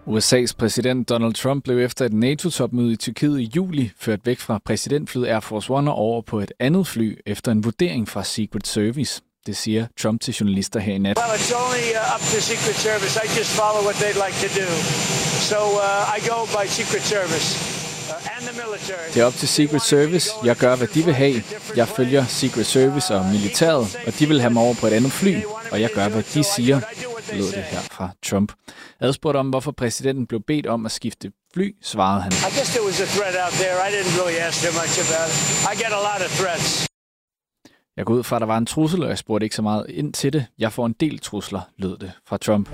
USA's præsident Donald Trump blev efter et NATO-topmøde i Tyrkiet i juli ført væk fra præsidentflyet Air Force One og over på et andet fly efter en vurdering fra Secret Service. Det siger Trump til journalister her i nat. Well, it's only up to Secret Service. I just follow what they'd like to do. So I go by Secret Service and the military. Det er op til Secret Service. Jeg gør, hvad de vil have. Jeg følger Secret Service og militæret, og de vil have mig over på et andet fly, og jeg gør, hvad de siger, lød det her fra Trump. Adspurgt om, hvorfor præsidenten blev bedt om at skifte fly, svarede han. I guess there was a threat out there. I didn't really ask too much about it. I get a lot of threats. Jeg går ud fra, at der var en trussel, og jeg spurgte ikke så meget ind til det. Jeg får en del trusler, lød det fra Trump.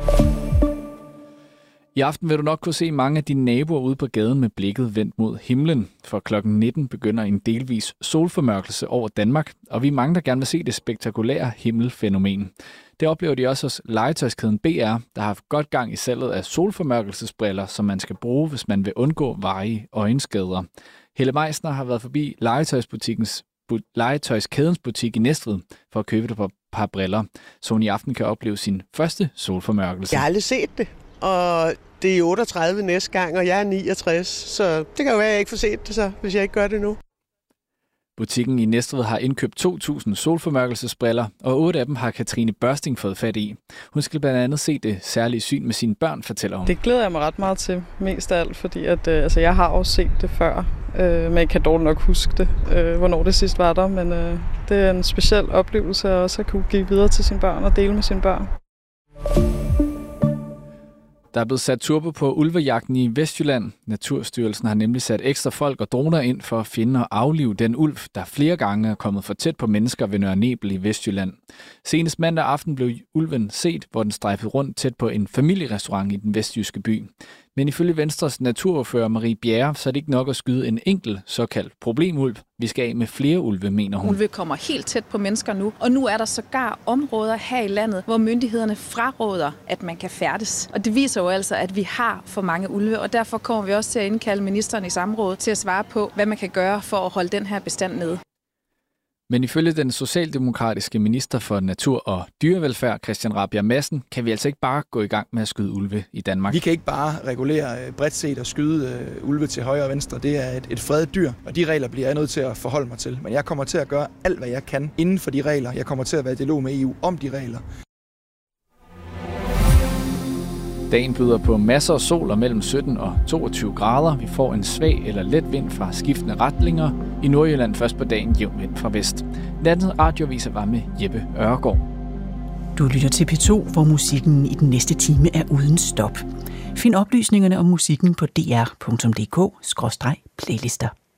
I aften vil du nok kunne se mange af dine naboer ude på gaden med blikket vendt mod himlen. For klokken 19 begynder en delvis solformørkelse over Danmark, og vi er mange, der gerne vil se det spektakulære himmelfænomen. Det oplever de også hos legetøjskæden BR, der har haft godt gang i salget af solformørkelsesbriller, som man skal bruge, hvis man vil undgå varige øjenskader. Helle Meisner har været forbi legetøjskædens butik i Næstved for at købe et par briller, så hun i aften kan opleve sin første solformørkelse. Jeg har aldrig set det, og det er 38 næste gang, og jeg er 69, så det kan jo være, at jeg ikke får set det så, hvis jeg ikke gør det nu. Butikken i Næstved har indkøbt 2.000 solformørkelsesbriller, og 8 af dem har Katrine Børsting fået fat i. Hun skal blandt andet se det særlige syn med sine børn, fortæller hun. Det glæder jeg mig ret meget til, mest af alt, fordi at, jeg har også set det før, men jeg kan dårligt nok huske det, hvornår det sidst var der. Men det er en speciel oplevelse at også kunne give videre til sine børn og dele med sine børn. Der er blevet sat turbo på ulvejagten i Vestjylland. Naturstyrelsen har nemlig sat ekstra folk og droner ind for at finde og aflive den ulv, der flere gange er kommet for tæt på mennesker ved Nørre Nebel i Vestjylland. Senest mandag aften blev ulven set, hvor den strejfede rundt tæt på en familierestaurant i den vestjyske by. Men ifølge Venstres naturordfører Marie Bjerre, så er det ikke nok at skyde en enkelt såkaldt problemulv. Vi skal af med flere ulve, mener hun. Ulve kommer helt tæt på mennesker nu, og nu er der sågar områder her i landet, hvor myndighederne fraråder, at man kan færdes. Og det viser jo altså, at vi har for mange ulve, og derfor kommer vi også til at indkalde ministeren i samråd til at svare på, hvad man kan gøre for at holde den her bestand nede. Men ifølge den socialdemokratiske minister for natur og dyrevelfærd, Christian Rabjerg Madsen, kan vi altså ikke bare gå i gang med at skyde ulve i Danmark. Vi kan ikke bare regulere bredt set og skyde ulve til højre og venstre. Det er et fredet dyr, og de regler bliver jeg nødt til at forholde mig til. Men jeg kommer til at gøre alt, hvad jeg kan inden for de regler. Jeg kommer til at være i dialog med EU om de regler. Dagen byder på masser af sol og mellem 17 og 22 grader. Vi får en svag eller let vind fra skiftende retninger. I Nordjylland først på dagen jævn vind fra vest. Nattens radioviser var med Jeppe Ørgaard. Du lytter til P2, hvor musikken i den næste time er uden stop. Find oplysningerne om musikken på dr.dk/playlister.